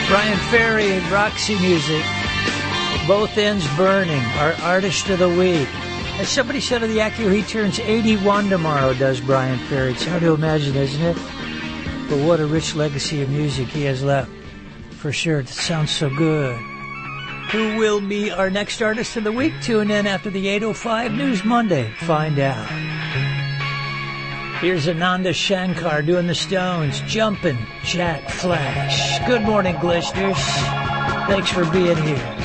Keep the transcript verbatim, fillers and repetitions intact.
Brian Ferry, Roxy Music. Both ends burning. Our artist of the week. As somebody said of the Acura, he turns eighty-one tomorrow, does Brian Ferry. It's hard to imagine, isn't it? But what a rich legacy of music he has left. For sure, it sounds so good. Who will be our next artist of the week? Tune in after the eight oh five News Monday. Find out. Here's Ananda Shankar doing the Stones, Jumpin' Jack Flash. Good morning, listeners. Thanks for being here.